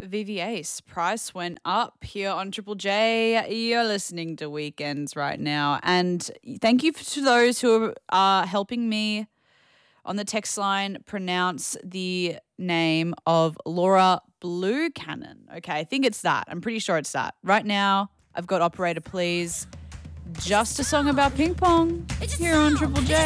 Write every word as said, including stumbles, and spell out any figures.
V V Ace price went up here on Triple J. You're listening to Weekends right now. And thank you to those who are helping me on the text line pronounce the name of Laura Buchanan. Okay, I think it's that. I'm pretty sure it's that. Right now, I've got Operator Please. Just a song about ping pong here on Triple J.